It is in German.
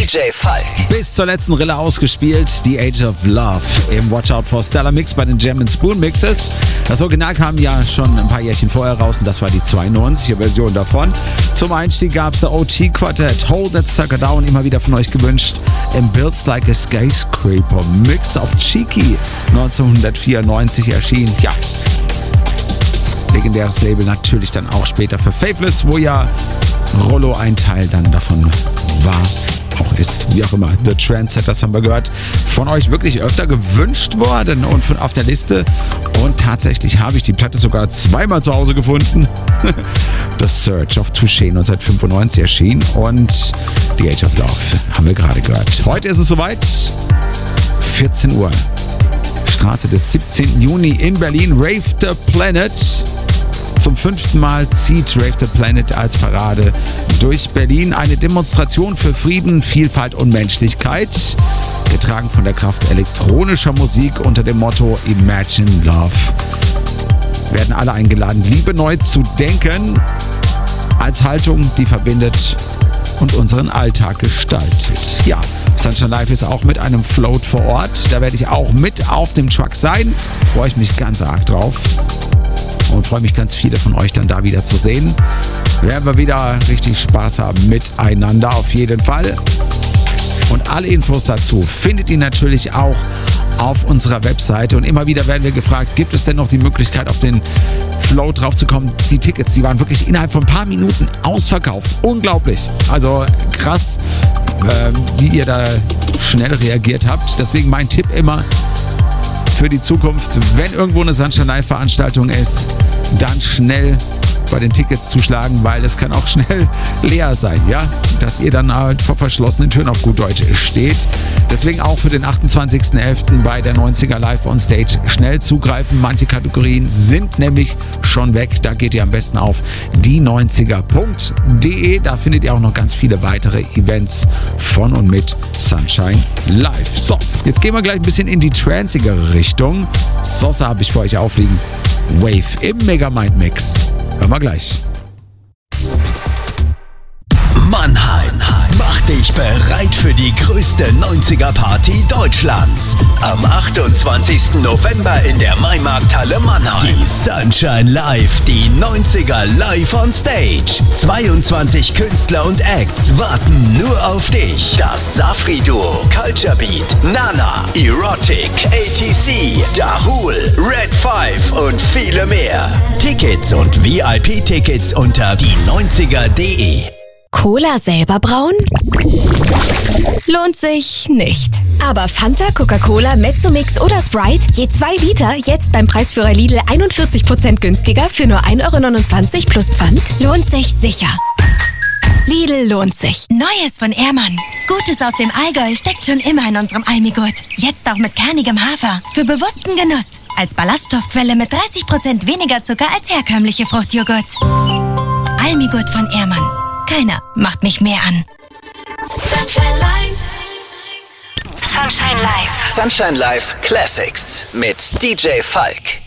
DJ Falk. Bis zur letzten Rille ausgespielt, The Age of Love im Watch Out for Stellar Mix bei den Jam & Spoon Mixes. Das Original kam ja schon ein paar Jährchen vorher raus und das war die 92er Version davon. Zum Einstieg gab es der OT Quartet, Hold That Sucker Down, immer wieder von euch gewünscht, im Builds Like a Skyscraper Mix auf Cheeky 1994 erschienen. Ja, legendäres Label natürlich dann auch später für Faithless, wo ja Rollo ein Teil dann davon war, auch ist, wie auch immer. The Trendsetters haben wir gehört, von euch wirklich öfter gewünscht worden und von auf der Liste. Und tatsächlich habe ich die Platte sogar zweimal zu Hause gefunden. The Search of Touché 1995 erschienen und The Age of Love haben wir gerade gehört. Heute ist es soweit, 14 Uhr. Straße des 17. Juni in Berlin, Rave the Planet. Zum 5. Mal zieht Rave the Planet als Parade durch Berlin. Eine Demonstration für Frieden, Vielfalt und Menschlichkeit. Getragen von der Kraft elektronischer Musik unter dem Motto Imagine Love. Werden alle eingeladen, Liebe neu zu denken. Als Haltung, die verbindet und unseren Alltag gestaltet. Ja, Sunshine Live ist auch mit einem Float vor Ort. Da werde ich auch mit auf dem Truck sein. Freue ich mich ganz arg drauf. Und freue mich, ganz viele von euch dann da wieder zu sehen. Werden wir wieder richtig Spaß haben miteinander, auf jeden Fall. Und alle Infos dazu findet ihr natürlich auch auf unserer Webseite. Und immer wieder werden wir gefragt, gibt es denn noch die Möglichkeit, auf den Flow drauf zu kommen? Die Tickets, die waren wirklich innerhalb von ein paar Minuten ausverkauft. Unglaublich. Also krass, wie ihr da schnell reagiert habt. Deswegen mein Tipp immer für die Zukunft, wenn irgendwo eine Sunshine Live Veranstaltung ist, dann schnell bei den Tickets zuschlagen, weil es kann auch schnell leer sein, ja, dass ihr dann halt vor verschlossenen Türen auf gut Deutsch steht. Deswegen auch für den 28.11. bei der 90er Live on Stage schnell zugreifen. Manche Kategorien sind nämlich schon weg. Da geht ihr am besten auf die90er.de. Da findet ihr auch noch ganz viele weitere Events von und mit Sunshine Live. So, jetzt gehen wir gleich ein bisschen in die tranceigere Richtung. Sosa habe ich für euch aufliegen. Wave im Megamind Mix. Hören wir gleich. Mannheim, mach dich bereit für die größte 90er-Party Deutschlands. Am 28. November in der Maimarkthalle Mannheim. Die Sunshine Live, die 90er Live on Stage. 22 Künstler und Acts warten nur auf dich. Das Safri-Duo, Culture Beat, Nana, Erotic, ATC, Dahul, Red 5 und viele mehr. Tickets und VIP-Tickets unter die90er.de. Cola selber brauen? Lohnt sich nicht. Aber Fanta, Coca-Cola, Mezzomix oder Sprite, je 2 Liter, jetzt beim Preisführer Lidl 41% günstiger für nur 1,29 € plus Pfand? Lohnt sich sicher. Lidl lohnt sich. Neues von Ehrmann. Gutes aus dem Allgäu steckt schon immer in unserem Almigurt. Jetzt auch mit kernigem Hafer. Für bewussten Genuss. Als Ballaststoffquelle mit 30% weniger Zucker als herkömmliche Fruchtjoghurts. Almigurt von Ehrmann. Keiner macht mich mehr an. Sunshine Live. Sunshine Live. Sunshine Live Classics mit DJ Falk.